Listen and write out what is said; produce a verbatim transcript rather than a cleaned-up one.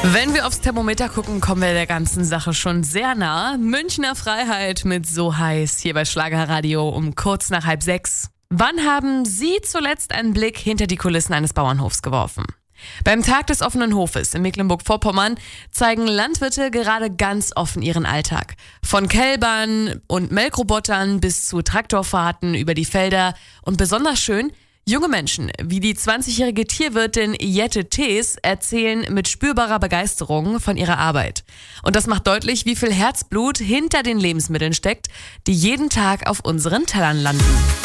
Wenn wir aufs Thermometer gucken, kommen wir der ganzen Sache schon sehr nah. Münchner Freiheit mit So heiß hier bei Schlagerradio um kurz nach halb sechs. Wann haben Sie zuletzt einen Blick hinter die Kulissen eines Bauernhofs geworfen? Beim Tag des offenen Hofes in Mecklenburg-Vorpommern zeigen Landwirte gerade ganz offen ihren Alltag. Von Kälbern und Melkrobotern bis zu Traktorfahrten über die Felder und besonders schön, junge Menschen wie die zwanzigjährige Tierwirtin Jette Thees erzählen mit spürbarer Begeisterung von ihrer Arbeit. Und das macht deutlich, wie viel Herzblut hinter den Lebensmitteln steckt, die jeden Tag auf unseren Tellern landen.